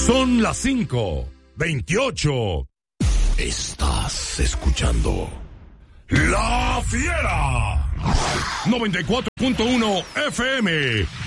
Son las 5:28. Estás escuchando La Fiera 94.1 FM